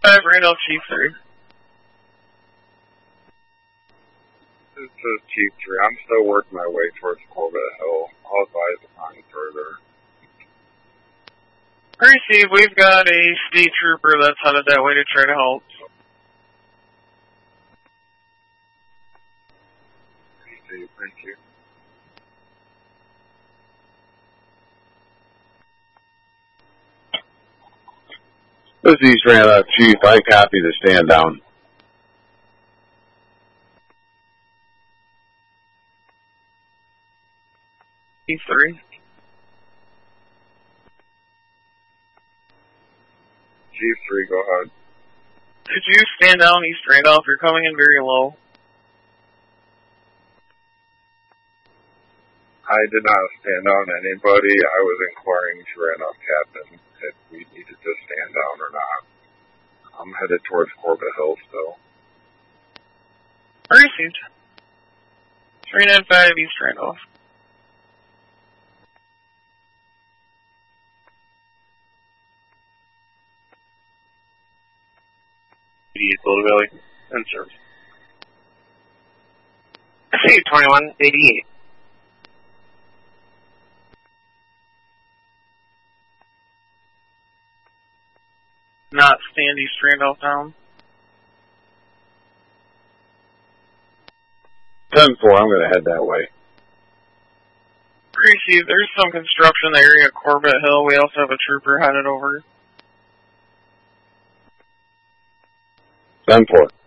5, Randolph, Chief 3. This is Chief 3. I'm still working my way towards Corbett Hill. I'll advise upon further. Receive, we've got a state trooper that's headed that way to try to help. Receive, thank you. This is East Randolph, Chief. I copy the stand down. Chief 3. Chief 3, go ahead. Could you stand down, East Randolph? You're coming in very low. I did not stand down anybody. I was inquiring to Randolph Captain if we needed to stand down or not. I'm headed towards Corbett Hill still. Received. 395 East Randolph. Boulder Valley, and service. SAU 2188. Not stand East Randolph down. 10-4, I'm going to head that way. Receive, there's some construction in the area of Corbett Hill. We also have a trooper headed over. 10-4.